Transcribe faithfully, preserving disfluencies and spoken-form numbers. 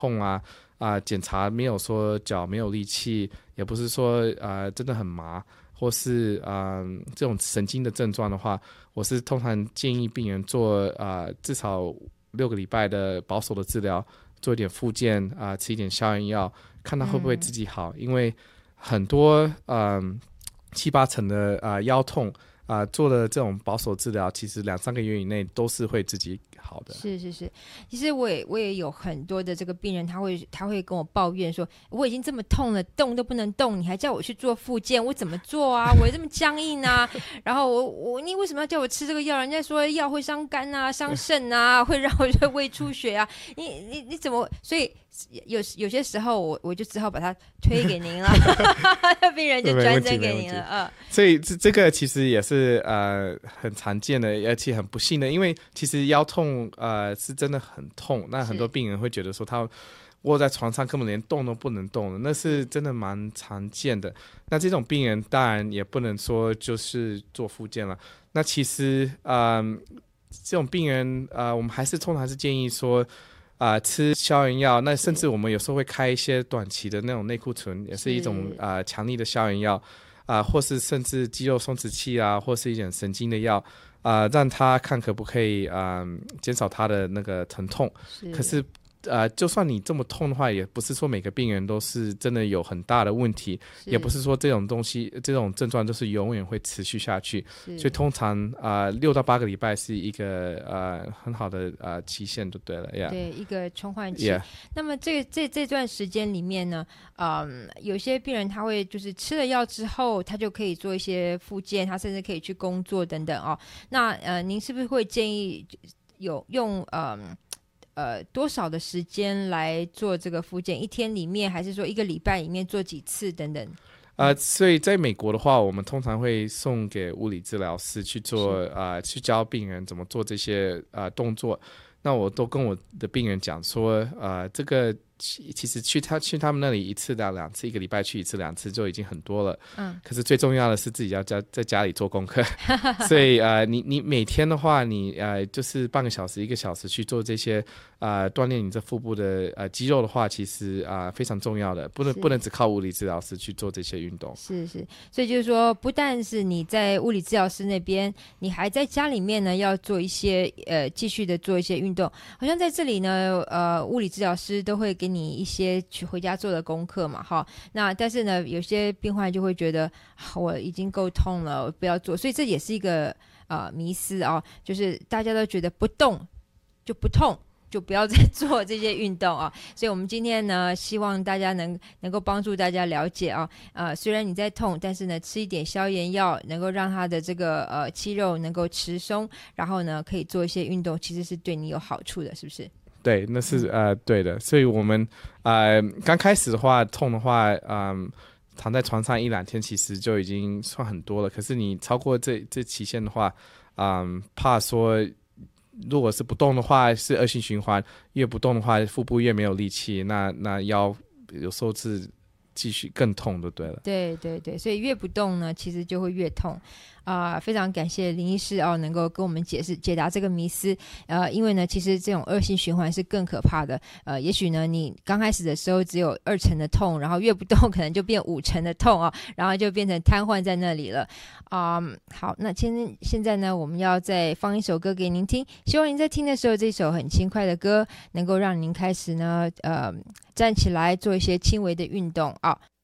痛啊啊、呃，检查没有说脚没有力气，也不是说啊、呃、真的很麻，或是啊、呃、这种神经的症状的话，我是通常建议病人做啊、呃、至少六个礼拜的保守的治疗，做一点复健啊、呃，吃一点消炎药，看他会不会自己好，嗯、因为很多嗯、呃、七八成的啊、呃、腰痛啊、呃、做了这种保守治疗，其实两三个月以内都是会自己好的。 是是是，其实我也我也有很多的这个病人，他会他会跟我抱怨说，我已经这么痛了，动都不能动，你还叫我去做复健，我怎么做啊？我这么僵硬啊！然后我我你为什么要叫我吃这个药？人家说药会伤肝啊、伤肾啊，会让我胃出血啊！你你你怎么？所以有有些时候我我就只好把它推给您了，病人就转诊给您了。嗯， 所以这这个其实也是呃很常见的，而且很不幸的，因为其实腰痛呃是真的很痛，那很多病人会觉得说他窝在床上根本连动都不能动了，那是真的蛮常见的。那这种病人当然也不能说就是做复健了。那其实呃这种病人呃我们还是通常是建议说啊、呃，吃消炎药，那甚至我们有时候会开一些短期的那种内库存，也是一种啊、呃、强力的消炎药啊、呃，或是甚至肌肉松弛剂啊，或是一点神经的药啊、呃，让他看可不可以啊、呃、减少他的那个疼痛。是可是呃，就算你这么痛的话，也不是说每个病人都是真的有很大的问题，也不是说这种东西、这种症状就是永远会持续下去。所以通常啊，六、呃、到八个礼拜是一个呃很好的呃期限就对了。Yeah. 对，一个重缓期。 Yeah. 那么这这这段时间里面呢，嗯，有些病人他会就是吃了药之后，他就可以做一些复健，他甚至可以去工作等等哦。那呃，您是不是会建议有用嗯？呃，多少的时间来做这个复健？一天里面，还是说一个礼拜里面做几次等等？ 呃，所以在美国的话，我们通常会送给物理治疗师去做，呃，去教病人怎么做这些呃动作。那我都跟我的病人讲说，呃，这个其实去他去他们那里一次到两次，一个礼拜去一次两次就已经很多了。嗯。可是最重要的是自己要在在家里做功课，所以呃，你你每天的话，你呃就是半个小时一个小时去做这些呃锻炼你这腹部的呃肌肉的话，其实啊、呃、非常重要的，不能不能只靠物理治疗师去做这些运动。 是是，所以就是说，不但是你在物理治疗师那边，你还在家里面呢要做一些呃继续的做一些运动。好像在这里呢，呃，物理治疗师都会给你一些去回家做的功课嘛，哈。那但是呢，有些病患就会觉得、啊、我已经够痛了，我不要做，所以这也是一个呃迷思啊，就是大家都觉得不动就不痛，就不要再做这些运动啊。所以我们今天呢，希望大家能能够帮助大家了解啊，呃，虽然你在痛，但是呢，吃一点消炎药，能够让他的这个呃肌肉能够持松，然后呢，可以做一些运动，其实是对你有好处的，是不是？ 对，那是、嗯、呃对的。所以我们呃刚开始的话，痛的话，嗯、呃，躺在床上一两天，其实就已经算很多了。可是你超过这这期限的话，嗯、呃，怕说。如果是不动的话是恶性循环，越不动的话腹部越没有力气，那那腰有时候是继续更痛就对了。 对对对，所以越不动呢其实就会越痛啊、呃！非常感谢林医师哦，能够跟我们解释解答这个迷思。呃，因为呢，其实这种恶性循环是更可怕的。呃，也许呢，你刚开始的时候只有二成的痛，然后越不动可能就变五成的痛啊，然后就变成瘫痪在那里了。啊、嗯，好，那现现在呢，我们要再放一首歌给您听，希望您在听的时候，这首很轻快的歌能够让您开始呢，呃，站起来做一些轻微的运动啊。